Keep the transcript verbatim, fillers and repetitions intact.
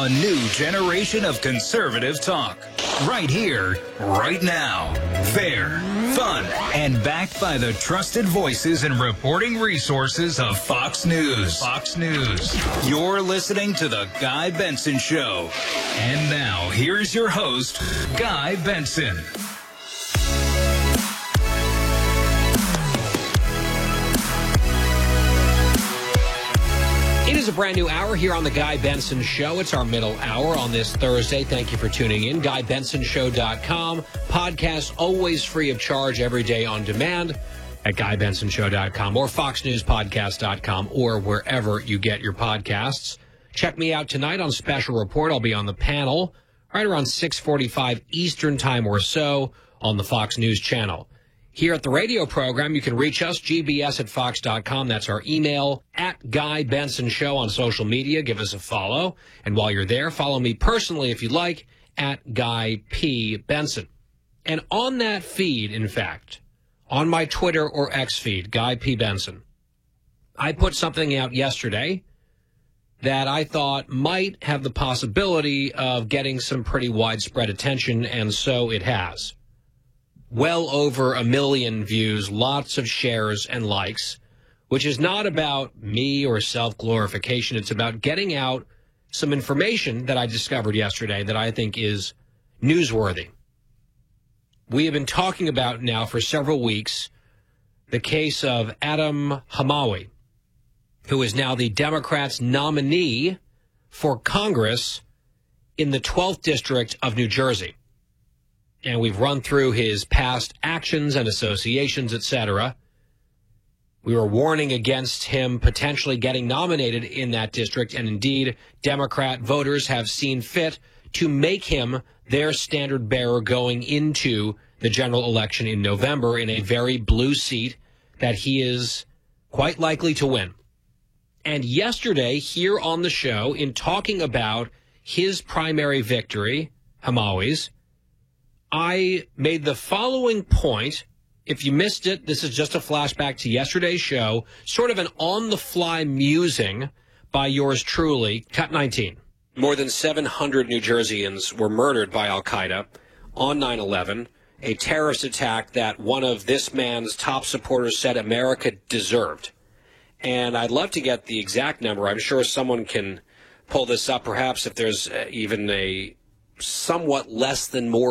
A new generation of conservative talk. Right here, right now. Fair, fun, and backed by the trusted voices and reporting resources of Fox News. Fox News. You're listening to The Guy Benson Show. And now, here's your host, Guy Benson. It is a brand new hour here on The Guy Benson Show. It's our middle hour on this Thursday. Thank you for tuning in. Guy Benson Show dot com. Podcast always free of charge every day on demand at Guy Benson Show dot com or Fox News Podcast dot com or wherever you get your podcasts. Check me out tonight on Special Report. I'll be on the panel right around six forty-five Eastern Time or so on the Fox News channel. Here at the radio program, you can reach us, G B S at Fox dot com. That's our email, at Guy Benson Show on social media. Give us a follow. And while you're there, follow me personally, if you'd like, at Guy P. Benson. And on that feed, in fact, on my Twitter or X feed, Guy P. Benson, I put something out yesterday that I thought might have the possibility of getting some pretty widespread attention, and so it has. Well over a million views, lots of shares and likes, which is not about me or self-glorification. It's about getting out some information that I discovered yesterday that I think is newsworthy. We have been talking about now for several weeks the case of Adam Hamawi, who is now the Democrats' nominee for Congress in the twelfth District of New Jersey. And we've run through his past actions and associations, et cetera. We were warning against him potentially getting nominated in that district, and indeed, Democrat voters have seen fit to make him their standard bearer going into the general election in November in a very blue seat that he is quite likely to win. And yesterday, here on the show, in talking about his primary victory, Hamawi's, I made the following point. If you missed it, this is just a flashback to yesterday's show, sort of an on-the-fly musing by yours truly, Cut nineteen. More than seven hundred New Jerseyans were murdered by al-Qaeda on nine eleven, a terrorist attack that one of this man's top supporters said America deserved. And I'd love to get the exact number. I'm sure someone can pull this up, perhaps if there's even a somewhat less than more